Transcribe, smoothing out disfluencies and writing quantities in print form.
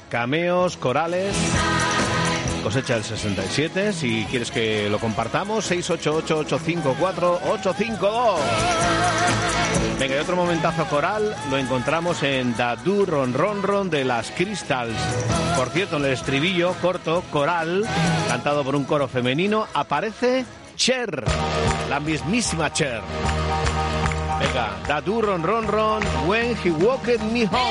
cameos, corales. Cosecha del 67, si quieres que lo compartamos, 688-854-852. Venga, y otro momentazo coral lo encontramos en Da Du Ron Ron Ron de las Crystals. Por cierto, en el estribillo corto, coral, cantado por un coro femenino, aparece Cher, la mismísima Cher. Venga, Da Du Ron Ron Ron, When He Walked Me Home.